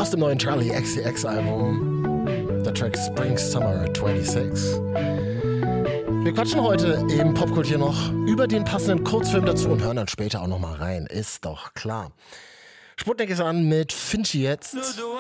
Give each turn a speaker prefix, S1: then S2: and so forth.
S1: aus dem neuen Charlie XCX Album. Der Track Spring Summer 26. Wir quatschen heute im Popkultur noch über den passenden Kurzfilm dazu und hören dann später auch noch mal rein. Ist doch klar. Sputnik ist an mit Finchi jetzt.